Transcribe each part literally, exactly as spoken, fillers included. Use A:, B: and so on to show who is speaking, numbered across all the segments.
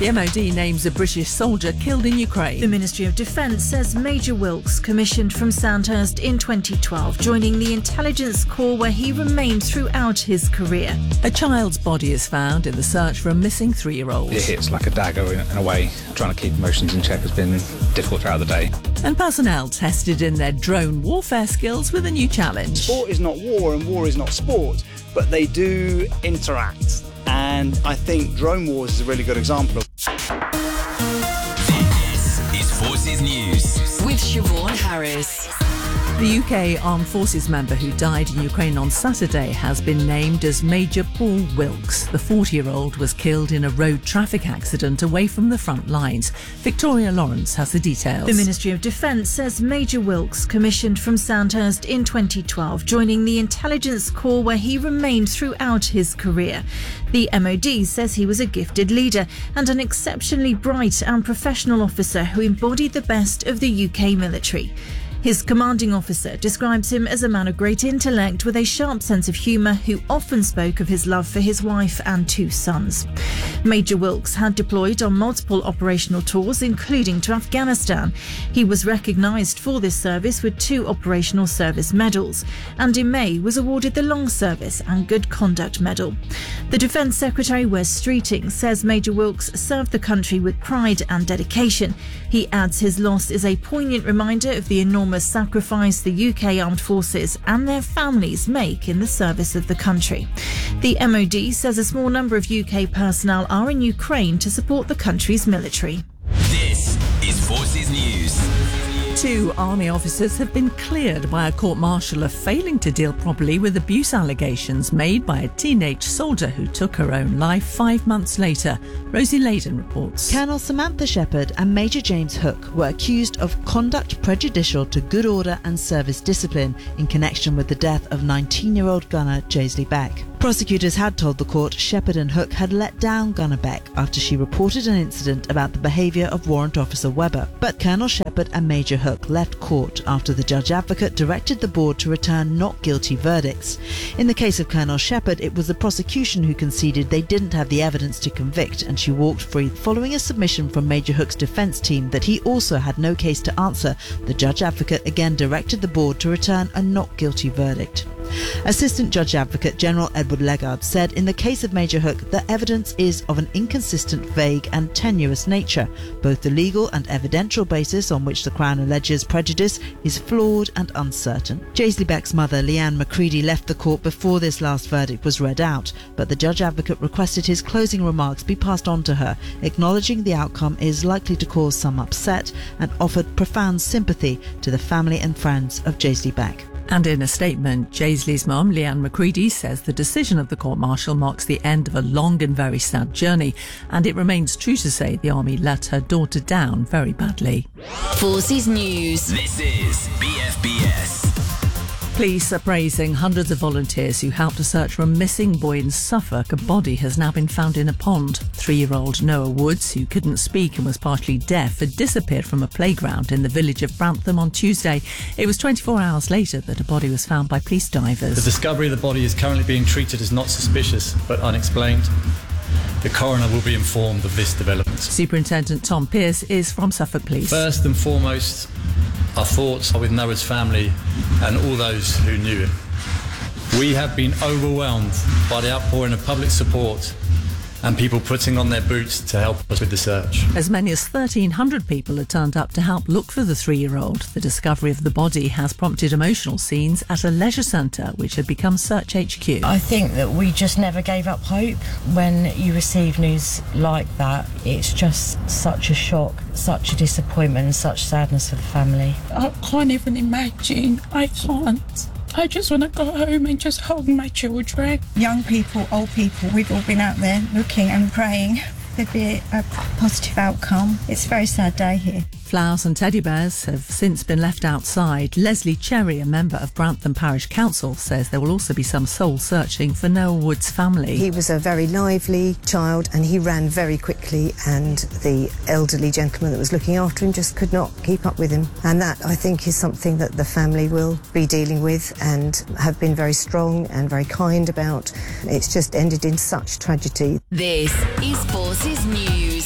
A: The M O D names a British soldier killed in Ukraine.
B: The Ministry of Defence says Major Wilkes, commissioned from Sandhurst in twenty twelve, joining the intelligence corps where he remained throughout his career.
A: A child's body is found in the search for a missing three-year-old.
C: It hits like a dagger in a way. Trying to keep emotions in check has been difficult throughout the day.
A: And personnel tested in their drone warfare skills with a new challenge.
D: Sport is not war and war is not sport, but they do interact. And I think Drone Wars is a really good example of.
E: This is Forces News with Siobhan Harris.
A: The U K Armed Forces member who died in Ukraine on Saturday has been named as Major Paul Wilkes. The forty-year-old was killed in a road traffic accident away from the front lines. Victoria Lawrence has the details.
B: The Ministry of Defence says Major Wilkes, commissioned from Sandhurst in twenty twelve, joining the intelligence corps where he remained throughout his career. The M O D says he was a gifted leader and an exceptionally bright and professional officer who embodied the best of the U K military. His commanding officer describes him as a man of great intellect with a sharp sense of humour who often spoke of his love for his wife and two sons. Major Wilkes had deployed on multiple operational tours, including to Afghanistan. He was recognised for this service with two Operational Service Medals and in May was awarded the Long Service and Good Conduct Medal. The Defence Secretary Wes Streeting says Major Wilkes served the country with pride and dedication. He adds his loss is a poignant reminder of the enormous sacrifice the U K Armed Forces and their families make in the service of the country. The M O D says a small number of U K personnel are in Ukraine to support the country's military.
E: This is Forces News.
A: Two army officers have been cleared by a court-martial of failing to deal properly with abuse allegations made by a teenage soldier who took her own life five months later. Rosie Layden reports.
F: Colonel Samantha Shepherd and Major James Hook were accused of conduct prejudicial to good order and service discipline in connection with the death of nineteen-year-old gunner Jaisley Beck. Prosecutors had told the court Shepherd and Hook had let down Gunner Beck after she reported an incident about the behaviour of Warrant Officer Webber. But Colonel Shepherd and Major Hook left court after the Judge Advocate directed the board to return not guilty verdicts. In the case of Colonel Shepherd, it was the prosecution who conceded they didn't have the evidence to convict and she walked free following a submission from Major Hook's defence team that he also had no case to answer. The Judge Advocate again directed the board to return a not guilty verdict. Assistant Judge Advocate General Edward Legard said in the case of Major Hook, the evidence is of an inconsistent, vague and tenuous nature. Both the legal and evidential basis on which the Crown alleges prejudice is flawed and uncertain. Jaisley Beck's mother, Leanne McCready, left the court before this last verdict was read out, but the Judge Advocate requested his closing remarks be passed on to her, acknowledging the outcome is likely to cause some upset and offered profound sympathy to the family and friends of Jaisley Beck.
A: And in a statement, Jaisley's mum, Leanne McCready, says the decision of the court-martial marks the end of a long and very sad journey, and it remains true to say the army let her daughter down very badly.
E: Forces News. This is B F B S.
A: Police are praising hundreds of volunteers who helped to search for a missing boy in Suffolk. A body has now been found in a pond. Three-year-old Noah Woods, who couldn't speak and was partially deaf, had disappeared from a playground in the village of Brantham on Tuesday. It was twenty-four hours later that a body was found by police divers.
G: The discovery of the body is currently being treated as not suspicious but unexplained. The coroner will be informed of this development.
A: Superintendent Tom Pearce is from Suffolk Police.
G: First and foremost, our thoughts are with Noah's family and all those who knew him. We have been overwhelmed by the outpouring of public support and people putting on their boots to help us with the search.
A: As many as thirteen hundred people have turned up to help look for the three-year-old. The discovery of the body has prompted emotional scenes at a leisure centre which had become Search H Q.
H: I think that we just never gave up hope. When you receive news like that, it's just such a shock, such a disappointment and such sadness for the family.
I: I can't even imagine. I can't. I just want to go home and just hold my children.
J: Young people, old people, we've all been out there looking and praying there'd be a positive outcome. It's a very sad day here.
A: Flowers and teddy bears have since been left outside. Leslie Cherry, a member of Brantham Parish Council, says there will also be some soul searching for Noah Wood's family.
K: He was a very lively child and he ran very quickly, and the elderly gentleman that was looking after him just could not keep up with him. And that, I think, is something that the family will be dealing with and have been very strong and very kind about. It's just ended in such tragedy.
E: This is Forces News.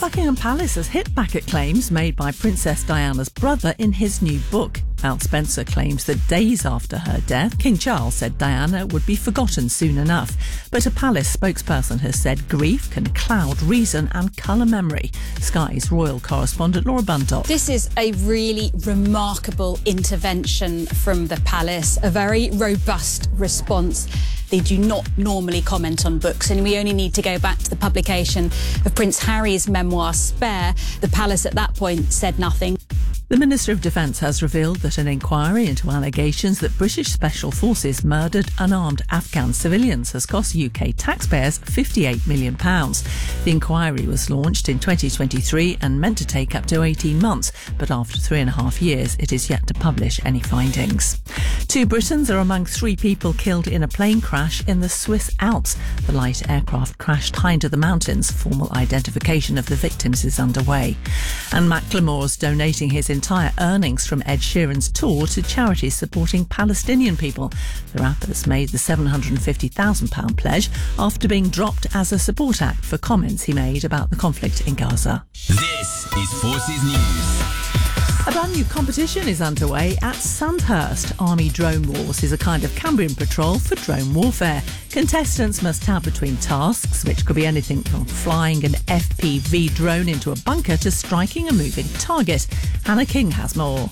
A: Buckingham Palace has hit back at claims made by Princess Diana's brother in his new book. Al Spencer claims that days after her death, King Charles said Diana would be forgotten soon enough. But a palace spokesperson has said grief can cloud reason and colour memory. Sky's royal correspondent Laura Bundock.
L: This is a really remarkable intervention from the palace, a very robust response. They do not normally comment on books, and we only need to go back to the publication of Prince Harry's memoir, Spare. The palace at that point said nothing.
A: The Minister of Defence has revealed that an inquiry into allegations that British Special Forces murdered unarmed Afghan civilians has cost U K taxpayers fifty-eight million pounds. The inquiry was launched in twenty twenty-three and meant to take up to eighteen months, but after three and a half years, it is yet to publish any findings. Two Britons are among three people killed in a plane crash in the Swiss Alps. The light aircraft crashed high into the mountains. Formal identification of the victims is underway. And Macklemore's donating his entire earnings from Ed Sheeran's tour to charities supporting Palestinian people. The rapper's made the seven hundred fifty thousand pounds pledge after being dropped as a support act for comments he made about the conflict in Gaza.
E: This is Forces News.
A: A brand new competition is underway at Sandhurst. Army Drone Wars is a kind of Cambrian patrol for drone warfare. Contestants must tab between tasks, which could be anything from flying an F P V drone into a bunker to striking a moving target. Hannah King has more.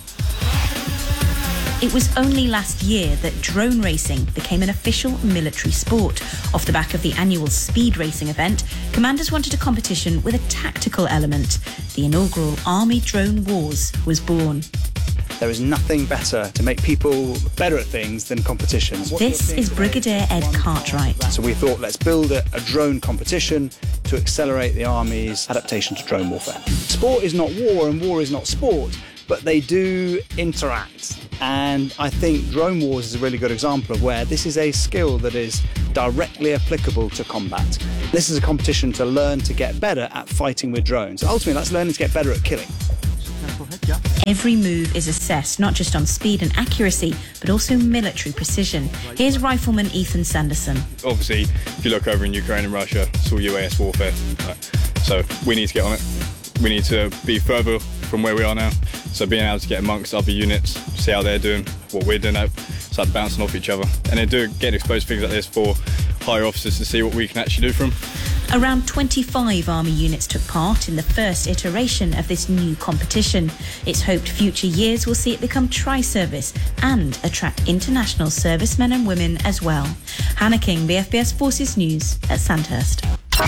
M: It was only last year that drone racing became an official military sport. Off the back of the annual speed racing event, commanders wanted a competition with a tactical element. The inaugural Army Drone Wars was born.
D: There is nothing better to make people better at things than competitions.
M: This is Brigadier Ed Cartwright.
D: So we thought, let's build a, a drone competition to accelerate the Army's adaptation to drone warfare. Sport is not war and war is not sport, but they do interact. And I think Drone Wars is a really good example of where this is a skill that is directly applicable to combat. This is a competition to learn to get better at fighting with drones. Ultimately, that's learning to get better at killing.
M: Every move is assessed not just on speed and accuracy, but also military precision. Here's Rifleman Ethan Sanderson.
N: Obviously, if you look over in Ukraine and Russia, it's all U A S warfare. So we need to get on it. We need to be further from where we are now. So being able to get amongst other units, see how they're doing, what we're doing, start bouncing off each other. And then do get exposed to things like this for higher officers to see what we can actually do for them.
M: Around twenty-five Army units took part in the first iteration of this new competition. It's hoped future years will see it become tri-service and attract international servicemen and women as well. Hannah King, B F B S Forces News at Sandhurst.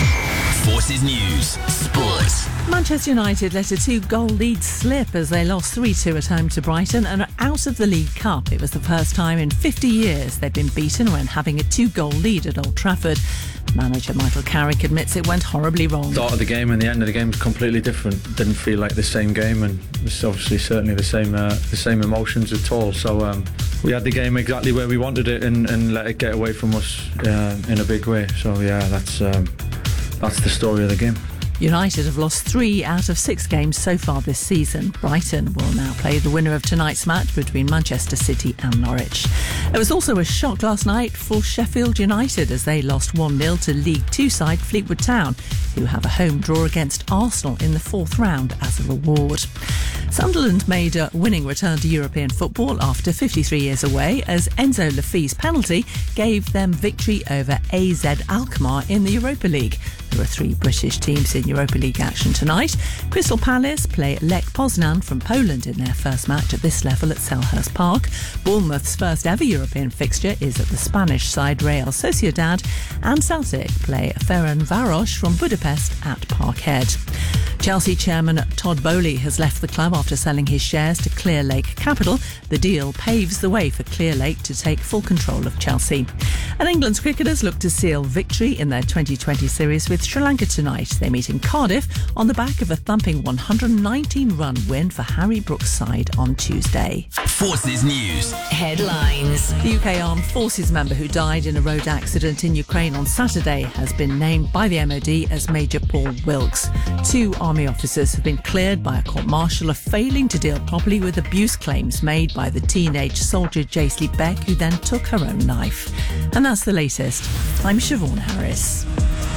E: Forces News Sports.
A: Manchester United let a two-goal lead slip as they lost three two at home to Brighton and are out of the League Cup. It was the first time in fifty years they've been beaten when having a two-goal lead at Old Trafford. Manager Michael Carrick admits it went horribly wrong.
O: Start of the game and the end of the game was completely different. Didn't feel like the same game, and it's obviously certainly the same uh, the same emotions at all. So um, we had the game exactly where we wanted it and, and let it get away from us uh, in a big way. So yeah, that's um, that's the story of the game.
A: United have lost three out of six games so far this season. Brighton will now play the winner of tonight's match between Manchester City and Norwich. There was also a shock last night for Sheffield United as they lost one nil to League Two side Fleetwood Town, who have a home draw against Arsenal in the fourth round as a reward. Sunderland made a winning return to European football after fifty-three years away as Enzo Laffi's penalty gave them victory over A Z Alkmaar in the Europa League. There are three British teams in Europa League action tonight. Crystal Palace play Lech Poznan from Poland in their first match at this level at Selhurst Park. Bournemouth's first ever European fixture is at the Spanish side Real Sociedad, and Celtic play Ferencváros from Budapest at Parkhead. Chelsea chairman Todd Boehly has left the club after selling his shares to Clearlake Capital. The deal paves the way for Clearlake to take full control of Chelsea. And England's cricketers look to seal victory in their twenty twenty series with Sri Lanka tonight. They meet in Cardiff on the back of a thumping one hundred nineteen run win for Harry Brooks' side on Tuesday.
E: Forces News headlines.
A: The U K Armed Forces member who died in a road accident in Ukraine on Saturday has been named by the M O D as Major Paul Wilkes. Two Army officers have been cleared by a court-martial of failing to deal properly with abuse claims made by the teenage soldier Jaisley Beck, who then took her own life. And that's the latest. I'm Siobhan Harris.